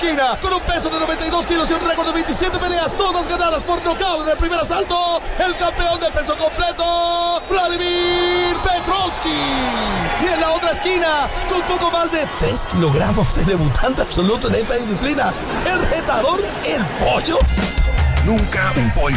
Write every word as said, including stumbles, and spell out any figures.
esquina, con un peso de noventa y dos kilos y un récord de veintisiete peleas, todas ganadas por nocaut en el primer asalto, el campeón de peso completo, Vladimir Petrovsky. Y en la otra esquina, con poco más de tres kilogramos, el debutante absoluto en esta disciplina, el retador, el pollo. Nunca un pollo